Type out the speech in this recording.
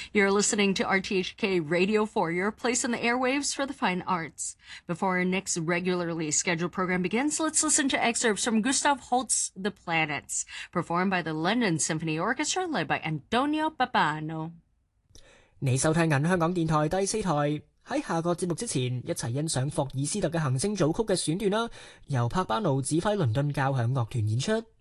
You're listening to RTHK Radio 4, your place in the airwaves for the fine arts. Before our next regularly scheduled program begins, let's listen to excerpts from Gustav Holst's The Planets, performed by the London Symphony Orchestra led by Antonio Pappano. 你收聽緊香港電台第4台，喺下個節目之前，一齊欣賞霍爾斯特嘅行星組曲嘅選段啦，由帕巴奴指揮倫敦交響樂團演出。